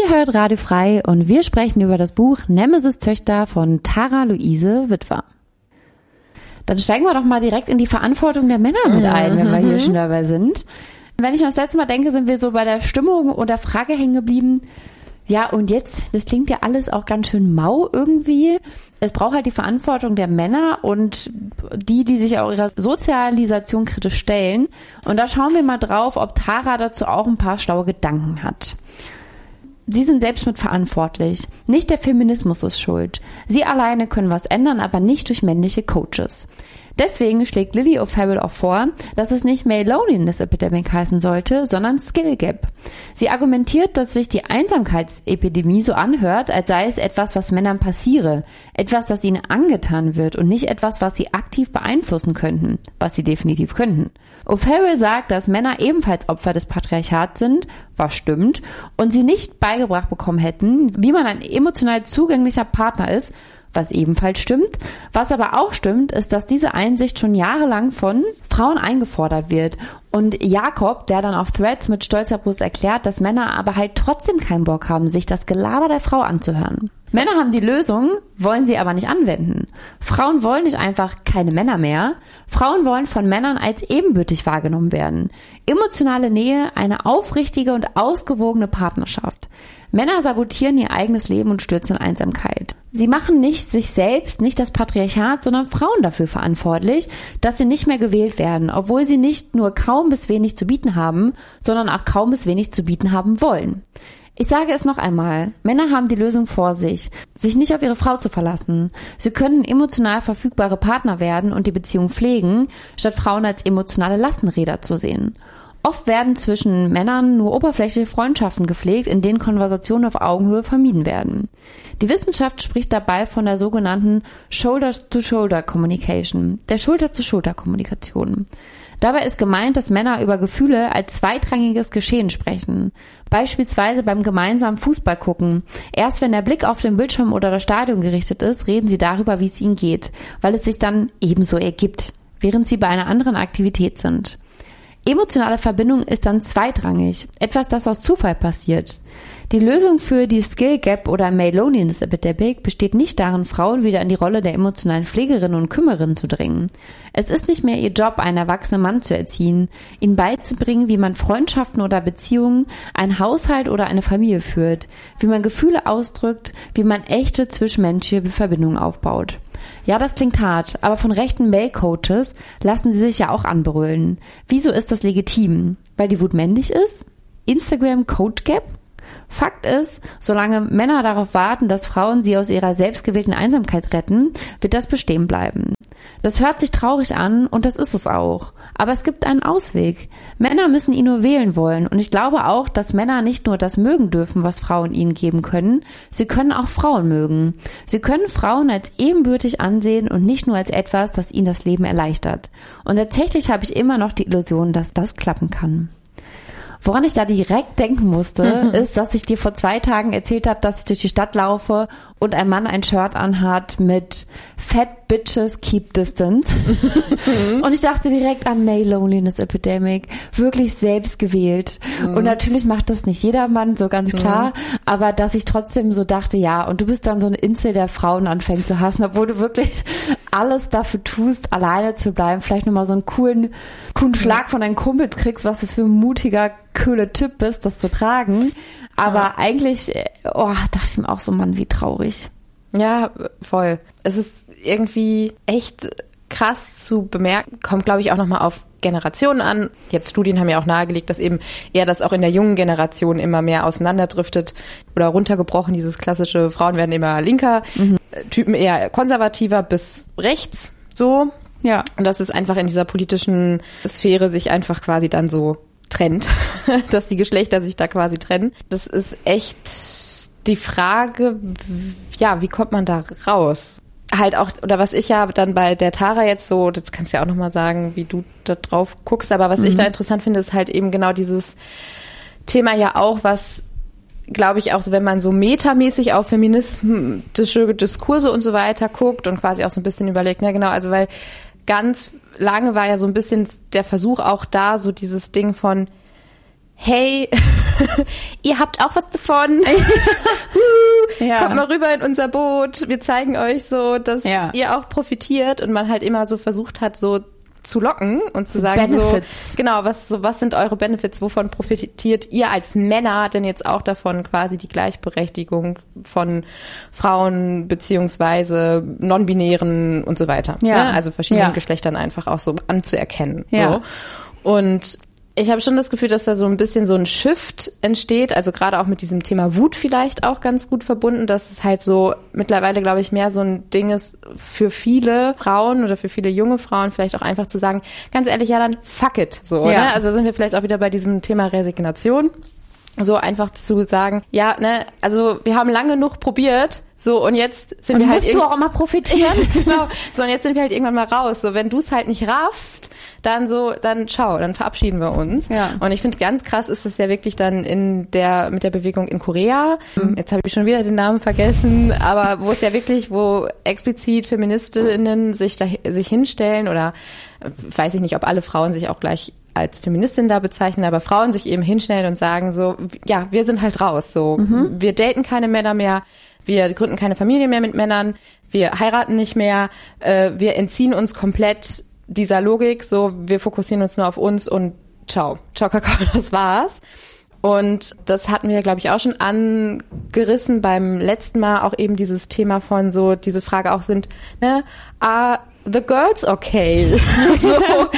Ihr hört Radio Frei und wir sprechen über das Buch Nemesis Töchter von Tara Luise Witwer. Dann steigen wir doch mal direkt in die Verantwortung der Männer mit ein, wenn wir hier schon dabei sind. Wenn ich an das letzte Mal denke, sind wir so bei der Stimmung und der Frage hängen geblieben. Ja, und jetzt, das klingt ja alles auch ganz schön mau irgendwie. Es braucht halt die Verantwortung der Männer und die sich auch ihrer Sozialisation kritisch stellen. Und da schauen wir mal drauf, ob Tara dazu auch ein paar schlaue Gedanken hat. Sie sind selbst mitverantwortlich. Nicht der Feminismus ist schuld. Sie alleine können was ändern, aber nicht durch männliche Coaches. Deswegen schlägt Lily O'Farrell auch vor, dass es nicht Male Loneliness Epidemic heißen sollte, sondern Skill Gap. Sie argumentiert, dass sich die Einsamkeitsepidemie so anhört, als sei es etwas, was Männern passiere, etwas, das ihnen angetan wird und nicht etwas, was sie aktiv beeinflussen könnten, was sie definitiv könnten. O'Farrell sagt, dass Männer ebenfalls Opfer des Patriarchats sind, was stimmt, und sie nicht beigebracht bekommen hätten, wie man ein emotional zugänglicher Partner ist, was ebenfalls stimmt. Was aber auch stimmt, ist, dass diese Einsicht schon jahrelang von Frauen eingefordert wird. Und Jakob, der dann auf Threads mit stolzer Brust erklärt, dass Männer aber halt trotzdem keinen Bock haben, sich das Gelaber der Frau anzuhören. Männer haben die Lösung, wollen sie aber nicht anwenden. Frauen wollen nicht einfach keine Männer mehr. Frauen wollen von Männern als ebenbürtig wahrgenommen werden. Emotionale Nähe, eine aufrichtige und ausgewogene Partnerschaft. Männer sabotieren ihr eigenes Leben und stürzen in Einsamkeit. Sie machen nicht sich selbst, nicht das Patriarchat, sondern Frauen dafür verantwortlich, dass sie nicht mehr gewählt werden, obwohl sie nicht nur kaum bis wenig zu bieten haben, sondern auch kaum bis wenig zu bieten haben wollen. Ich sage es noch einmal, Männer haben die Lösung vor sich nicht auf ihre Frau zu verlassen. Sie können emotional verfügbare Partner werden und die Beziehung pflegen, statt Frauen als emotionale Lastenräder zu sehen. Oft werden zwischen Männern nur oberflächliche Freundschaften gepflegt, in denen Konversationen auf Augenhöhe vermieden werden. Die Wissenschaft spricht dabei von der sogenannten Shoulder-to-Shoulder-Communication, der Schulter-zu-Schulter-Kommunikation. Dabei ist gemeint, dass Männer über Gefühle als zweitrangiges Geschehen sprechen. Beispielsweise beim gemeinsamen Fußball gucken. Erst wenn der Blick auf den Bildschirm oder das Stadion gerichtet ist, reden sie darüber, wie es ihnen geht, weil es sich dann ebenso ergibt, während sie bei einer anderen Aktivität sind. Emotionale Verbindung ist dann zweitrangig, etwas, das aus Zufall passiert. Die Lösung für die Skill Gap oder Male Loneliness Epidemic besteht nicht darin, Frauen wieder in die Rolle der emotionalen Pflegerin und Kümmerin zu drängen. Es ist nicht mehr ihr Job, einen erwachsenen Mann zu erziehen, ihnen beizubringen, wie man Freundschaften oder Beziehungen, einen Haushalt oder eine Familie führt, wie man Gefühle ausdrückt, wie man echte zwischenmenschliche Verbindungen aufbaut. Ja, das klingt hart, aber von rechten Male-Coaches lassen sie sich ja auch anbrüllen. Wieso ist das legitim? Weil die Wut männlich ist? Instagram Code Gap? Fakt ist, solange Männer darauf warten, dass Frauen sie aus ihrer selbstgewählten Einsamkeit retten, wird das bestehen bleiben. Das hört sich traurig an und das ist es auch. Aber es gibt einen Ausweg. Männer müssen ihn nur wählen wollen und ich glaube auch, dass Männer nicht nur das mögen dürfen, was Frauen ihnen geben können, sie können auch Frauen mögen. Sie können Frauen als ebenbürtig ansehen und nicht nur als etwas, das ihnen das Leben erleichtert. Und tatsächlich habe ich immer noch die Illusion, dass das klappen kann. Woran ich da direkt denken musste, ist, dass ich dir vor 2 Tagen erzählt habe, dass ich durch die Stadt laufe und ein Mann ein Shirt anhat mit Fat Bitches Keep Distance. Und ich dachte direkt an Male Loneliness Epidemic. Wirklich selbst gewählt. Und natürlich macht das nicht jeder Mann, so ganz klar. Aber dass ich trotzdem so dachte, ja, und du bist dann so eine Insel, der Frauen anfängt zu hassen, obwohl du wirklich alles dafür tust, alleine zu bleiben. Vielleicht nochmal so einen coolen Schlag von deinem Kumpel kriegst, was du für ein mutiger, cooler Typ bist, das zu tragen. Aber eigentlich, dachte ich mir auch so, Mann, wie traurig. Ja, voll. Es ist irgendwie echt krass zu bemerken, kommt, glaube ich, auch nochmal auf Generationen an. Jetzt Studien haben ja auch nahegelegt, dass eben eher das auch in der jungen Generation immer mehr auseinanderdriftet oder runtergebrochen, dieses klassische, Frauen werden immer linker, Typen eher konservativer bis rechts, so. Ja. Und dass es einfach in dieser politischen Sphäre sich einfach quasi dann so trennt, dass die Geschlechter sich da quasi trennen. Das ist echt die Frage, ja, wie kommt man da raus? Halt auch, oder was ich ja dann bei der Tara jetzt so, das kannst du ja auch nochmal sagen, wie du da drauf guckst, aber was ich da interessant finde, ist halt eben genau dieses Thema ja auch, was, glaube ich, auch so, wenn man so metamäßig auf feministische Diskurse und so weiter guckt und quasi auch so ein bisschen überlegt, ne, genau, also weil ganz lange war ja so ein bisschen der Versuch auch da, so dieses Ding von, hey, ihr habt auch was davon. Kommt mal rüber in unser Boot. Wir zeigen euch so, dass ihr auch profitiert und man halt immer so versucht hat, so zu locken und zu sagen Benefits. So, genau, was sind eure Benefits, wovon profitiert ihr als Männer denn jetzt auch davon, quasi die Gleichberechtigung von Frauen beziehungsweise non-binären und so weiter. Ja. Ne? Also verschiedenen Geschlechtern einfach auch so anzuerkennen. Ja. So. Und ich habe schon das Gefühl, dass da so ein bisschen so ein Shift entsteht, also gerade auch mit diesem Thema Wut vielleicht auch ganz gut verbunden, dass es halt so mittlerweile, glaube ich, mehr so ein Ding ist für viele Frauen oder für viele junge Frauen vielleicht auch einfach zu sagen, ganz ehrlich, ja dann fuck it, so. Ja. Ne? Also sind wir vielleicht auch wieder bei diesem Thema Resignation, so einfach zu sagen, ja, ne, also wir haben lange genug probiert, so, und jetzt sind wir halt musst du auch immer profitieren? Genau. So, und jetzt sind wir halt irgendwann mal raus. So, wenn du es halt nicht raffst, dann ciao, dann verabschieden wir uns. Ja. Und ich finde, ganz krass ist es ja wirklich dann mit der Bewegung in Korea. Jetzt habe ich schon wieder den Namen vergessen, aber wo explizit Feministinnen sich hinstellen oder weiß ich nicht, ob alle Frauen sich auch gleich als Feministin da bezeichnen, aber Frauen sich eben hinstellen und sagen so, ja, wir sind halt raus, so, wir daten keine Männer mehr, wir gründen keine Familie mehr mit Männern, wir heiraten nicht mehr, wir entziehen uns komplett dieser Logik, so, wir fokussieren uns nur auf uns und ciao, Kakao, das war's. Und das hatten wir, glaube ich, auch schon angerissen beim letzten Mal, auch eben dieses Thema von so, diese Frage auch sind, ne, the girls okay? So,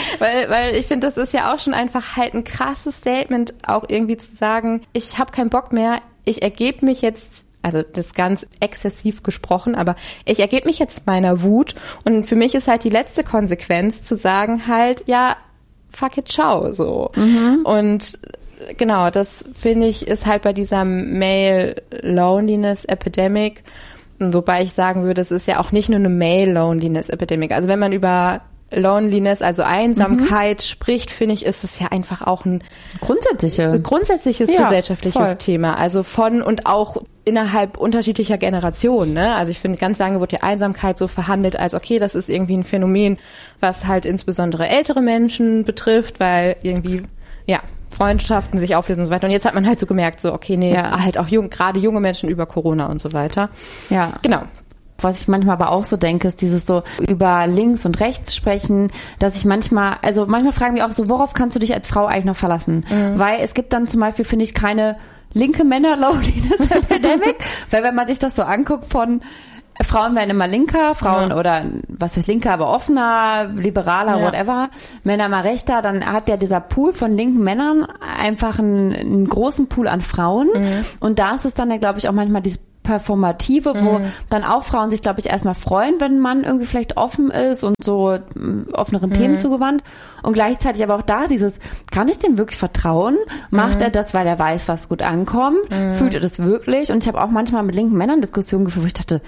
weil ich finde, das ist ja auch schon einfach halt ein krasses Statement, auch irgendwie zu sagen, ich habe keinen Bock mehr, ich ergebe mich jetzt, also das ist ganz exzessiv gesprochen, aber ich ergebe mich jetzt meiner Wut und für mich ist halt die letzte Konsequenz zu sagen halt, ja, fuck it, ciao, so. Und genau, das finde ich ist halt bei dieser Male Loneliness Epidemic, wobei ich sagen würde, es ist ja auch nicht nur eine Male Loneliness Epidemic. Also wenn man über Loneliness, also Einsamkeit spricht, finde ich, ist es ja einfach auch ein grundsätzliches gesellschaftliches Thema. Also und auch innerhalb unterschiedlicher Generationen. Ne? Also ich finde, ganz lange wurde ja Einsamkeit so verhandelt als, okay, das ist irgendwie ein Phänomen, was halt insbesondere ältere Menschen betrifft, weil irgendwie, Freundschaften sich auflösen und so weiter. Und jetzt hat man halt so gemerkt, so, okay, nee, halt auch gerade junge Menschen über Corona und so weiter. Ja. Genau. Was ich manchmal aber auch so denke, ist dieses so über links und rechts sprechen, dass ich manchmal fragen wir auch so, worauf kannst du dich als Frau eigentlich noch verlassen? Weil es gibt dann zum Beispiel, finde ich, keine linke Männer-Loneliness Epidemic, weil wenn man sich das so anguckt von Frauen werden immer linker, Frauen oder was heißt linker, aber offener, liberaler, whatever, Männer mal rechter, dann hat ja dieser Pool von linken Männern einfach einen großen Pool an Frauen und da ist es dann ja, glaube ich, auch manchmal dieses Performative, wo dann auch Frauen sich, glaube ich, erstmal freuen, wenn ein Mann irgendwie vielleicht offen ist und so offeneren Themen zugewandt. Und gleichzeitig aber auch da dieses, kann ich dem wirklich vertrauen? Macht er das, weil er weiß, was gut ankommt? Fühlt er das wirklich? Und ich habe auch manchmal mit linken Männern Diskussionen geführt, wo ich dachte,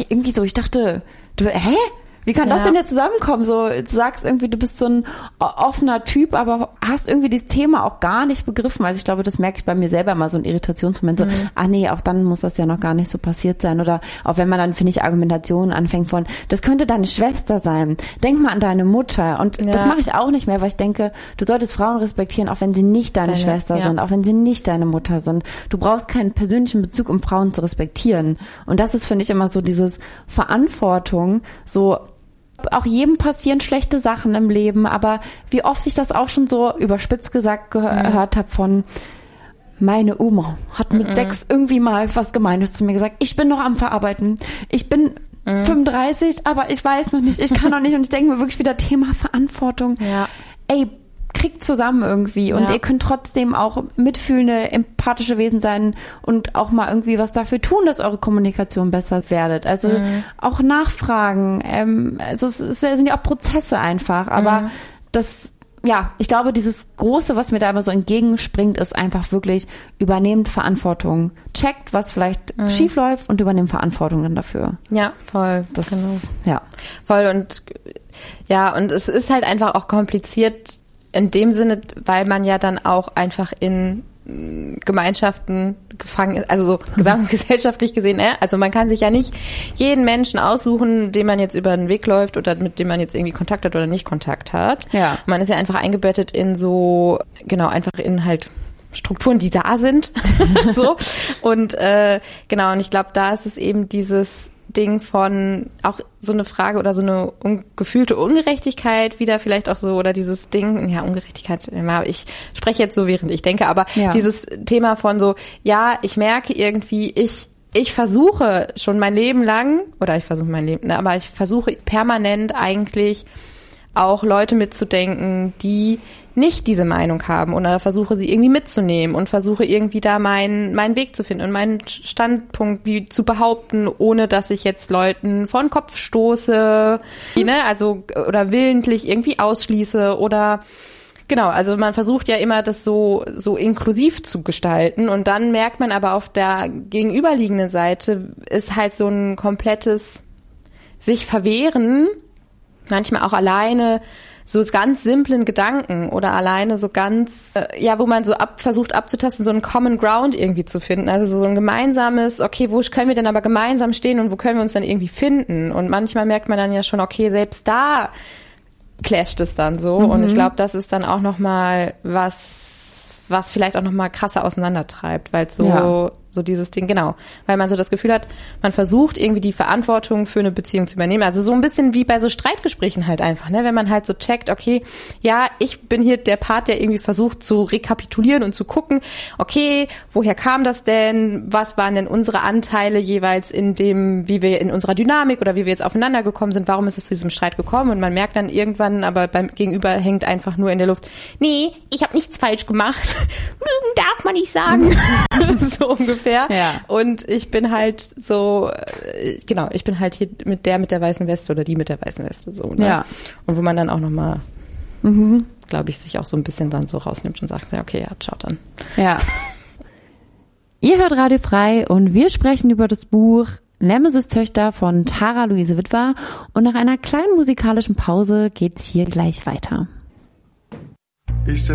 wie kann das denn jetzt zusammenkommen? So, du sagst irgendwie, du bist so ein offener Typ, aber hast irgendwie dieses Thema auch gar nicht begriffen. Also ich glaube, das merke ich bei mir selber mal, so ein Irritationsmoment. So, auch dann muss das ja noch gar nicht so passiert sein. Oder auch wenn man dann, finde ich, Argumentationen anfängt von, das könnte deine Schwester sein. Denk mal an deine Mutter. Und das mache ich auch nicht mehr, weil ich denke, du solltest Frauen respektieren, auch wenn sie nicht deine Schwester sind, auch wenn sie nicht deine Mutter sind. Du brauchst keinen persönlichen Bezug, um Frauen zu respektieren. Und das ist, finde ich, immer so dieses Verantwortung, so, auch jedem passieren schlechte Sachen im Leben, aber wie oft ich das auch schon so überspitzt gesagt gehört habe von, meine Oma hat mit 6 irgendwie mal was Gemeines zu mir gesagt, ich bin noch am Verarbeiten, ich bin 35, aber ich weiß noch nicht, ich kann noch nicht und ich denke mir wirklich wieder Thema Verantwortung. Ey, kriegt zusammen irgendwie und ihr könnt trotzdem auch mitfühlende, empathische Wesen sein und auch mal irgendwie was dafür tun, dass eure Kommunikation besser werdet. Also auch nachfragen. Also es sind ja auch Prozesse einfach, aber ich glaube, dieses Große, was mir da immer so entgegenspringt, ist einfach wirklich, übernehmt Verantwortung. Checkt, was vielleicht schief läuft und übernehmt Verantwortung dann dafür. Ja, voll. Voll und es ist halt einfach auch kompliziert in dem Sinne, weil man ja dann auch einfach in Gemeinschaften gefangen ist, also so gesamtgesellschaftlich gesehen, also man kann sich ja nicht jeden Menschen aussuchen, dem man jetzt über den Weg läuft oder mit dem man jetzt irgendwie Kontakt hat oder nicht Kontakt hat. Man ist ja einfach eingebettet in so, einfach in halt Strukturen, die da sind. So. Und genau, und ich glaube, da ist es eben dieses Ding von auch so eine Frage oder so eine gefühlte Ungerechtigkeit wieder vielleicht auch so, oder dieses Ding, ja, Ungerechtigkeit, ich spreche jetzt so, während ich denke, aber dieses Thema von so, ja, ich merke irgendwie, ich versuche schon mein Leben lang, oder ich versuche permanent eigentlich auch Leute mitzudenken, die nicht diese Meinung haben, oder versuche sie irgendwie mitzunehmen und versuche irgendwie da meinen Weg zu finden und meinen Standpunkt wie zu behaupten, ohne dass ich jetzt Leuten vor den Kopf stoße, ne, also oder willentlich irgendwie ausschließe oder genau, also man versucht ja immer, das so inklusiv zu gestalten, und dann merkt man aber auf der gegenüberliegenden Seite ist halt so ein komplettes sich verwehren, manchmal auch alleine so ganz simplen Gedanken oder alleine so ganz, wo man so versucht abzutasten, so einen Common Ground irgendwie zu finden. Also so ein gemeinsames, okay, wo können wir denn aber gemeinsam stehen und wo können wir uns dann irgendwie finden? Und manchmal merkt man dann ja schon, okay, selbst da clasht es dann so. Und ich glaube, das ist dann auch nochmal was vielleicht auch nochmal krasser auseinandertreibt, weil so dieses Ding, genau, weil man so das Gefühl hat, man versucht irgendwie die Verantwortung für eine Beziehung zu übernehmen. Also so ein bisschen wie bei so Streitgesprächen halt einfach, ne, wenn man halt so checkt, okay, ja, ich bin hier der Part, der irgendwie versucht zu rekapitulieren und zu gucken, okay, woher kam das denn? Was waren denn unsere Anteile jeweils in dem, wie wir in unserer Dynamik oder wie wir jetzt aufeinander gekommen sind? Warum ist es zu diesem Streit gekommen? Und man merkt dann irgendwann, aber beim Gegenüber hängt einfach nur in der Luft, nee, ich habe nichts falsch gemacht. Lügen darf man nicht sagen. So ungefähr. Ja. Und ich bin halt so, genau, ich bin halt hier mit der weißen Weste oder die mit der weißen Weste. So, ne? Ja. Und wo man dann auch nochmal, glaube ich, sich auch so ein bisschen dann so rausnimmt und sagt, ja, okay, ja, ciao dann. Ja. Ihr hört Radio Frei und wir sprechen über das Buch Nemesis-Töchter von Tara Luise Witwer, und nach einer kleinen musikalischen Pause geht's hier gleich weiter. Ich